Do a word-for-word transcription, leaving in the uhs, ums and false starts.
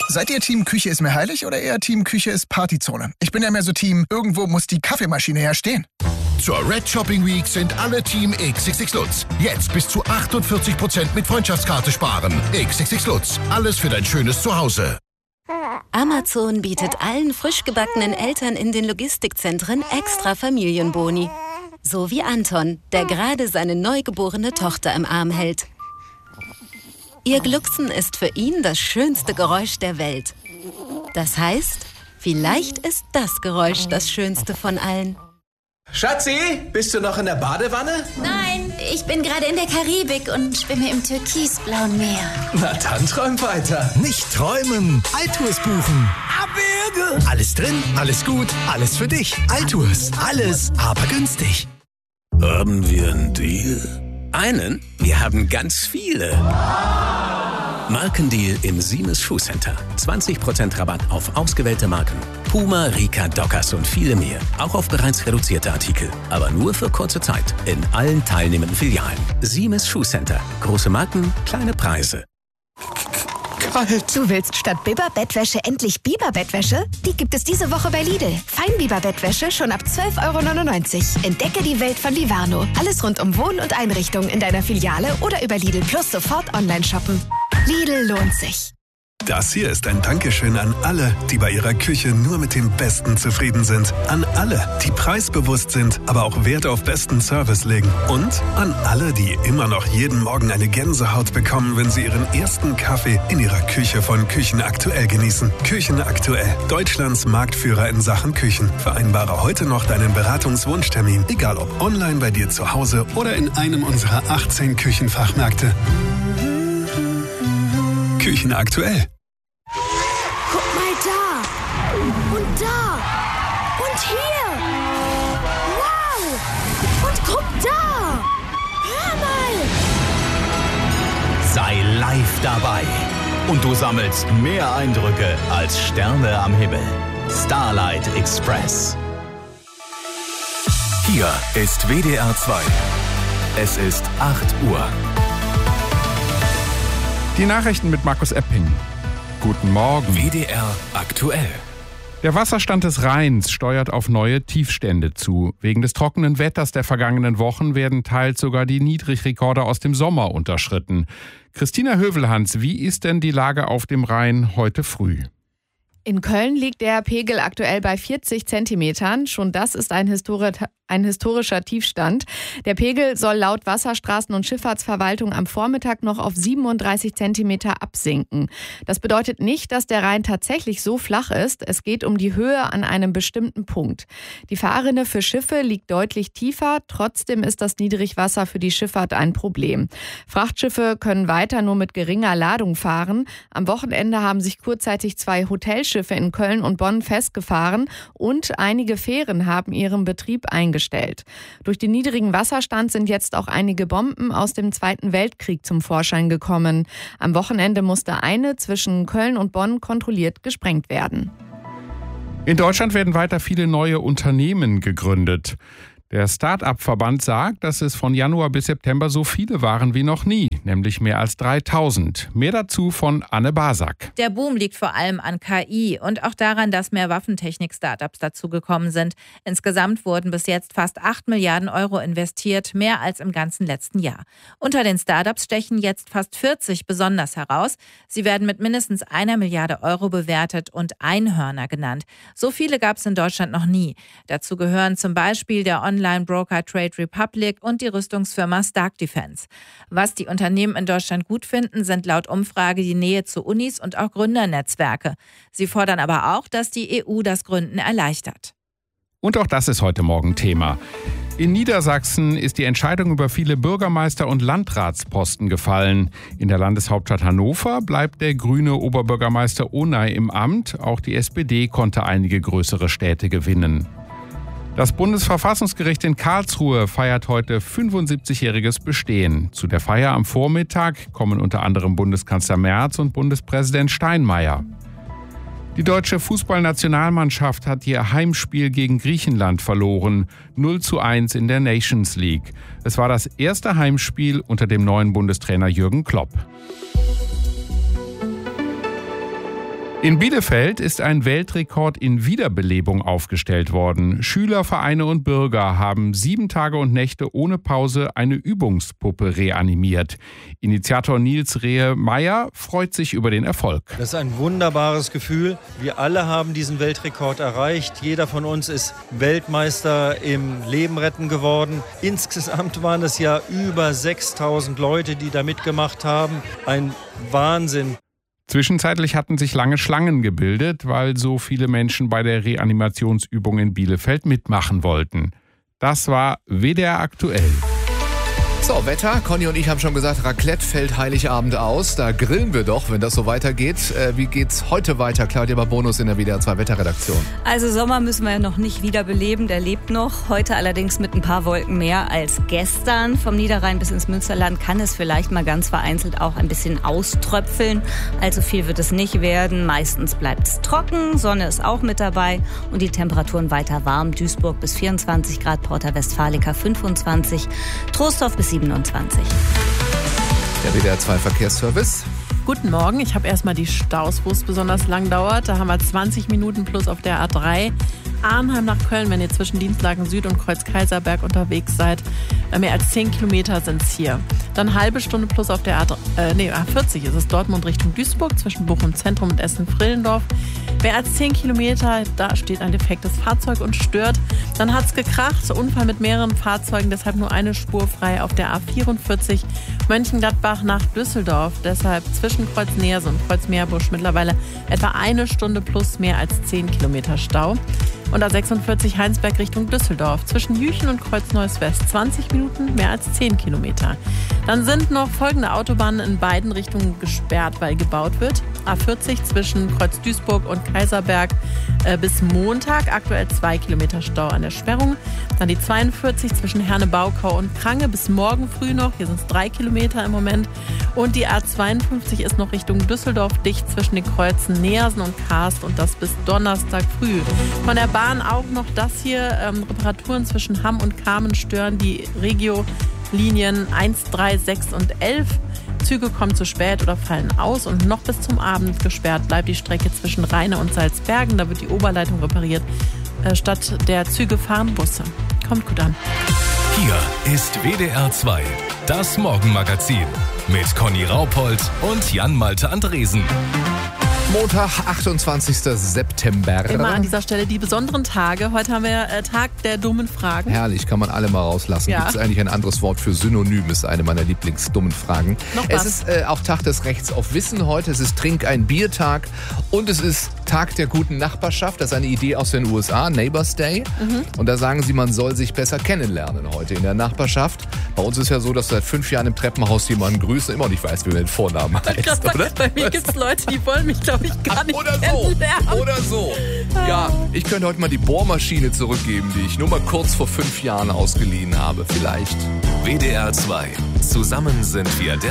Seid ihr Team Küche ist mir heilig oder eher Team Küche ist Partyzone? Ich bin ja mehr so Team, irgendwo muss die Kaffeemaschine ja stehen. Zur Red Shopping Week sind alle Team X X X Lutz. Jetzt bis zu achtundvierzig Prozent mit Freundschaftskarte sparen. X X X Lutz. Alles für dein schönes Zuhause. Amazon bietet allen frisch gebackenen Eltern in den Logistikzentren extra Familienboni. So wie Anton, der gerade seine neugeborene Tochter im Arm hält. Ihr Glucksen ist für ihn das schönste Geräusch der Welt. Das heißt, vielleicht ist das Geräusch das schönste von allen. Schatzi, bist du noch in der Badewanne? Nein, ich bin gerade in der Karibik und schwimme im türkisblauen Meer. Na dann träum weiter. Nicht träumen, Altours buchen. Abwürge. Alles drin, alles gut, alles für dich. Altours, alles, aber günstig. Haben wir einen Deal? Einen? Wir haben ganz viele. Markendeal im Siemens Schuhcenter. zwanzig Prozent Rabatt auf ausgewählte Marken. Puma, Rika, Dockers und viele mehr. Auch auf bereits reduzierte Artikel. Aber nur für kurze Zeit. In allen teilnehmenden Filialen. Siemens Schuhcenter. Große Marken, kleine Preise. Kalt. Du willst statt Biber-Bettwäsche endlich Biber-Bettwäsche? Die gibt es diese Woche bei Lidl. Feinbiber-Bettwäsche schon ab zwölf Euro neunundneunzig. Entdecke die Welt von Livarno. Alles rund um Wohn- und Einrichtung in deiner Filiale oder über Lidl Plus sofort online shoppen. Lidl lohnt sich. Das hier ist ein Dankeschön an alle, die bei ihrer Küche nur mit dem Besten zufrieden sind. An alle, die preisbewusst sind, aber auch Wert auf besten Service legen. Und an alle, die immer noch jeden Morgen eine Gänsehaut bekommen, wenn sie ihren ersten Kaffee in ihrer Küche von Küchen Aktuell genießen. Küchen Aktuell, Deutschlands Marktführer in Sachen Küchen. Vereinbare heute noch deinen Beratungswunschtermin, egal ob online bei dir zu Hause oder in einem unserer achtzehn Küchenfachmärkte. Küchen Aktuell. Guck mal da! Und da! Und hier! Wow! Und guck da! Hör mal! Sei live dabei. Und du sammelst mehr Eindrücke als Sterne am Himmel. Starlight Express. Hier ist W D R zwei. Es ist acht Uhr. Die Nachrichten mit Markus Epping. Guten Morgen. W D R aktuell. Der Wasserstand des Rheins steuert auf neue Tiefstände zu. Wegen des trockenen Wetters der vergangenen Wochen werden teils sogar die Niedrigrekorde aus dem Sommer unterschritten. Christina Hövelhans, wie ist denn die Lage auf dem Rhein heute früh? In Köln liegt der Pegel aktuell bei vierzig Zentimetern. Schon das ist ein, Histori- ein historischer Tiefstand. Der Pegel soll laut Wasserstraßen- und Schifffahrtsverwaltung am Vormittag noch auf siebenunddreißig Zentimeter absinken. Das bedeutet nicht, dass der Rhein tatsächlich so flach ist. Es geht um die Höhe an einem bestimmten Punkt. Die Fahrrinne für Schiffe liegt deutlich tiefer. Trotzdem ist das Niedrigwasser für die Schifffahrt ein Problem. Frachtschiffe können weiter nur mit geringer Ladung fahren. Am Wochenende haben sich kurzzeitig zwei Hotelschiffe in Köln und Bonn festgefahren und einige Fähren haben ihren Betrieb eingestellt. Durch den niedrigen Wasserstand sind jetzt auch einige Bomben aus dem Zweiten Weltkrieg zum Vorschein gekommen. Am Wochenende musste eine zwischen Köln und Bonn kontrolliert gesprengt werden. In Deutschland werden weiter viele neue Unternehmen gegründet. Der Start-up-Verband sagt, dass es von Januar bis September so viele waren wie noch nie, nämlich mehr als dreitausend. Mehr dazu von Anne Basak. Der Boom liegt vor allem an K I und auch daran, dass mehr Waffentechnik-Startups dazugekommen sind. Insgesamt wurden bis jetzt fast acht Milliarden Euro investiert, mehr als im ganzen letzten Jahr. Unter den Startups stechen jetzt fast vierzig besonders heraus. Sie werden mit mindestens einer Milliarde Euro bewertet und Einhörner genannt. So viele gab es in Deutschland noch nie. Dazu gehören zum Beispiel der Online-Broker Trade Republic und die Rüstungsfirma Stark Defense. Was die Unternehmen in Deutschland gut finden, sind laut Umfrage die Nähe zu Unis und auch Gründernetzwerke. Sie fordern aber auch, dass die E U das Gründen erleichtert. Und auch das ist heute Morgen Thema. In Niedersachsen ist die Entscheidung über viele Bürgermeister- und Landratsposten gefallen. In der Landeshauptstadt Hannover bleibt der grüne Oberbürgermeister Onay im Amt. Auch die S P D konnte einige größere Städte gewinnen. Das Bundesverfassungsgericht in Karlsruhe feiert heute fünfundsiebzigjähriges Bestehen. Zu der Feier am Vormittag kommen unter anderem Bundeskanzler Merz und Bundespräsident Steinmeier. Die deutsche Fußballnationalmannschaft hat ihr Heimspiel gegen Griechenland verloren, null zu eins in der Nations League. Es war das erste Heimspiel unter dem neuen Bundestrainer Jürgen Klopp. In Bielefeld ist ein Weltrekord in Wiederbelebung aufgestellt worden. Schüler, Vereine und Bürger haben sieben Tage und Nächte ohne Pause eine Übungspuppe reanimiert. Initiator Nils Rehe-Meyer freut sich über den Erfolg. Das ist ein wunderbares Gefühl. Wir alle haben diesen Weltrekord erreicht. Jeder von uns ist Weltmeister im Leben retten geworden. Insgesamt waren es ja über sechstausend Leute, die da mitgemacht haben. Ein Wahnsinn. Zwischenzeitlich hatten sich lange Schlangen gebildet, weil so viele Menschen bei der Reanimationsübung in Bielefeld mitmachen wollten. Das war W D R aktuell. So, Wetter. Conny und ich haben schon gesagt, Raclette fällt Heiligabend aus. Da grillen wir doch, wenn das so weitergeht. Äh, wie geht's heute weiter? Claudia Babonus in der W D R zwei Wetterredaktion. Also Sommer müssen wir ja noch nicht wiederbeleben, der lebt noch. Heute allerdings mit ein paar Wolken mehr als gestern. Vom Niederrhein bis ins Münsterland kann es vielleicht mal ganz vereinzelt auch ein bisschen auströpfeln. Allzu viel wird es nicht werden. Meistens bleibt es trocken, Sonne ist auch mit dabei und die Temperaturen weiter warm. Duisburg bis vierundzwanzig Grad, Porta Westfalica fünfundzwanzig, Troisdorf bis siebenundzwanzig. Der W D R zwei Verkehrsservice. Guten Morgen, ich habe erstmal die Staus, wo es besonders lang dauert. Da haben wir zwanzig Minuten plus auf der A drei. Arnheim nach Köln, wenn ihr zwischen Dienstlaken Süd und Kreuz Kaiserberg unterwegs seid. Mehr als zehn Kilometer sind es hier. Dann halbe Stunde plus auf der A, äh, nee, A vierzig ist es Dortmund Richtung Duisburg, zwischen Bochum Zentrum und Essen-Frillendorf. Mehr als zehn Kilometer, da steht ein defektes Fahrzeug und stört. Dann hat es gekracht, Unfall mit mehreren Fahrzeugen, deshalb nur eine Spur frei auf der A vierundvierzig Mönchengladbach nach Düsseldorf. Deshalb zwischen Kreuz Neerse und Kreuz Meerbusch mittlerweile etwa eine Stunde plus mehr als zehn Kilometer Stau. Und A sechsundvierzig Heinsberg Richtung Düsseldorf. Zwischen Jüchen und Kreuz Neuss West zwanzig Minuten, mehr als zehn Kilometer. Dann sind noch folgende Autobahnen in beiden Richtungen gesperrt, weil gebaut wird. A vierzig zwischen Kreuz Duisburg und Kaiserberg äh, bis Montag. Aktuell zwei Kilometer Stau an der Sperrung. Dann die zweiundvierzig zwischen Herne-Baukau und Krange bis morgen früh noch. Hier sind es drei Kilometer im Moment. Und die A zweiundfünfzig ist noch Richtung Düsseldorf dicht zwischen den Kreuzen Neersen und Karst und das bis Donnerstag früh. Von der Bahn auch noch das hier. Ähm, Reparaturen zwischen Hamm und Kamen stören die Regio-Linien eins, drei, sechs und elf. Züge kommen zu spät oder fallen aus und noch bis zum Abend gesperrt bleibt die Strecke zwischen Rheine und Salzbergen. Da wird die Oberleitung repariert. Äh, statt der Züge fahren Busse. Kommt gut an. Hier ist W D R zwei, das Morgenmagazin mit Conny Raupold und Jan-Malte Andresen. Montag, achtundzwanzigster September. Immer an dieser Stelle die besonderen Tage. Heute haben wir äh, Tag der dummen Fragen. Herrlich, kann man alle mal rauslassen. Ja. Gibt es eigentlich ein anderes Wort für Synonym? Ist eine meiner Lieblingsdummen Fragen. Noch was? Es ist äh, auch Tag des Rechts auf Wissen heute. Es ist Trink ein Biertag und es ist Tag der guten Nachbarschaft. Das ist eine Idee aus den U S A, Neighbors Day. Mhm. Und da sagen sie, man soll sich besser kennenlernen heute in der Nachbarschaft. Bei uns ist ja so, dass du seit fünf Jahren im Treppenhaus jemanden grüßt und immer noch nicht weißt, wie man den Vornamen heißt. Oder? Bei mir gibt es Leute, die wollen mich, glaube ich, gar nicht Oder so, oder so. Ja, ich könnte heute mal die Bohrmaschine zurückgeben, die ich nur mal kurz vor fünf Jahren ausgeliehen habe, vielleicht. W D R zwei. Zusammen sind wir der